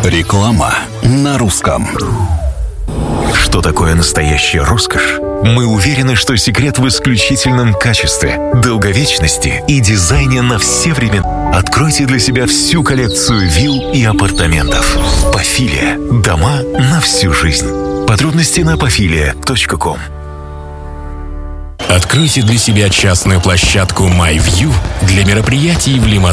Реклама на русском. Что такое настоящая роскошь? Мы уверены, что секрет в исключительном качестве, долговечности и дизайне на все времена. Откройте для себя всю коллекцию вилл и апартаментов. Пафилия. Дома на всю жизнь. Подробности на pafilia.com. Откройте для себя частную площадку MyView для мероприятий в Лимассоле.